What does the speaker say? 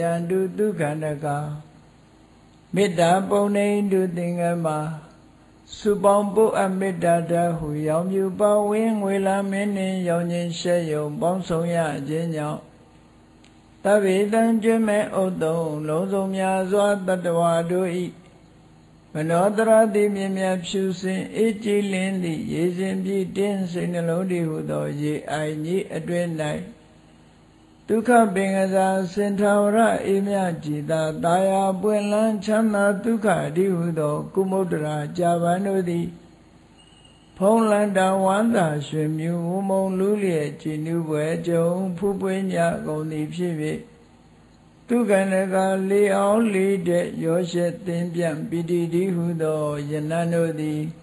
တုဒုက္ခနကမေတ္တာပုံနေတုသင်္ကမစုပေါင်းပုအမေတ္တာတဟုရောင်မြူပဝင်းငွေလာမင်းနှင့်ရောင်ခြင်းရှက်ယုံပေါင်းဆောင်ရခြင်းကြောင့်တဗ္ဗေတံကျွမ်းမဲ့ဥတ္တုံလုံးစုံများစွာတတ္တဝါတို့ဤမနောတရတိမြင်မြတ်ဖြူစင်အေးကြည်လင်းသည့်ရေစဉ်ပြည့်တင်းစိတ်နှလုံးတည်ဟုသောရေအိုင်ကြီးအတွင်၌ဒုက္ခပင်ကစားစင်ထာဝရအေးမြကြည်သာတာယာပွင့်လန်းချမ်းသာဒုက္ခအဒီဟုသောကုမုဒ္ဒရာကြာပန်တို့သည်ဖုံးလန်းတဝမ်းသာရွှင်မြူဝမုံလူလျက်ကြည်နူးပွဲကြုံဖူးပွေးညကုန်သည်ဖြစ်၍ဒုက္ခနကလေအောင်လေးတဲ့ရောရှက်သင်ပြန့်ပိတိတိဟုသောယနန်တို့သည်